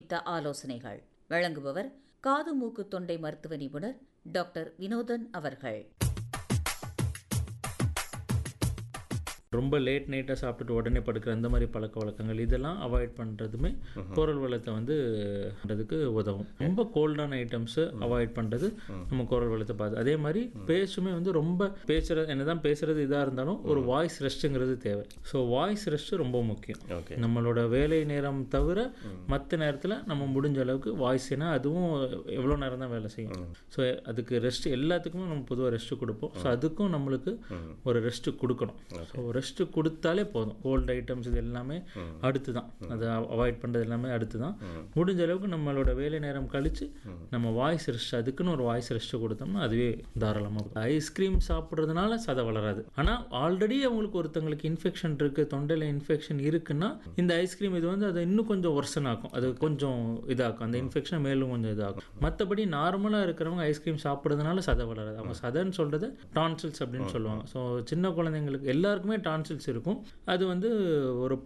ஆலோசனைகள் வழங்குபவர் காது மூக்கு தொண்டை மருத்துவ நிபுணர் டாக்டர் வினோதன் அவர்கள். ரொம்ப லேட் நைட்டாக சாப்பிட்டுட்டு உடனே படுக்கிற அந்த மாதிரி பழக்க வழக்கங்கள் இதெல்லாம் அவாய்ட் பண்ணுறதுமே குரல் வளத்தை பண்ணுறதுக்கு உதவும். ரொம்ப கோல்டான ஐட்டம்ஸு அவாய்ட் பண்ணுறது நம்ம குரல் வளத்தை பார்த்து. அதே மாதிரி பேச்சுமே ரொம்ப பேசுகிறது என்னதான் பேசுகிறது இதாக இருந்தாலும் ஒரு வாய்ஸ் ரெஸ்ட்டுங்கிறது தேவை. ஸோ வாய்ஸ் ரெஸ்ட்டு ரொம்ப முக்கியம். நம்மளோட வேலை நேரம் தவிர மற்ற நேரத்தில் நம்ம முடிஞ்ச அளவுக்கு வாய்ஸ், ஏன்னா அதுவும் எவ்வளோ நேரம் தான் வேலை செய்யும். ஸோ அதுக்கு ரெஸ்ட் எல்லாத்துக்குமே நம்ம பொதுவாக ரெஸ்ட்டு கொடுப்போம். ஸோ அதுக்கும் நம்மளுக்கு ஒரு ரெஸ்ட்டு கொடுக்கணும். ஸோ ரெஸ்ட்டு கொடுத்தாலே போதும். கோல்டு ஐட்டம்ஸ் இது எல்லாமே அடுத்து தான், அதை அவாய்ட் பண்ணுறது எல்லாமே அடுத்து தான். முடிஞ்ச அளவுக்கு நம்மளோட வேலை நேரம் கழித்து நம்ம வாய்ஸ் ரெஸ்ட், அதுக்குன்னு ஒரு வாய்ஸ் ரெஸ்ட்டு கொடுத்தோம்னா அதுவே தாராளமாக. ஐஸ்கிரீம் சாப்பிட்றதுனால சதை வளராது. ஆனால் ஆல்ரெடி ஒருத்தங்களுக்கு இன்ஃபெக்ஷன் இருக்குது, தொண்டையில் இன்ஃபெக்ஷன் இருக்குன்னா இந்த ஐஸ்கிரீம் இது அதை இன்னும் கொஞ்சம் ஒர்சன் ஆக்கும், அது கொஞ்சம் இதாகும், அந்த இன்ஃபெக்ஷன் மேலும் கொஞ்சம் இதாகும். மற்றபடி நார்மலாக இருக்கிறவங்க ஐஸ்கிரீம் சாப்பிட்றதுனால சதை வளராது. அவங்க சதைன்னு சொல்கிறது டான்சில்ஸ் அப்படின்னு சொல்லுவாங்க. ஸோ சின்ன குழந்தைங்களுக்கு எல்லாருக்குமே டான்சில்ஸ் இருக்கும். அது ஒரு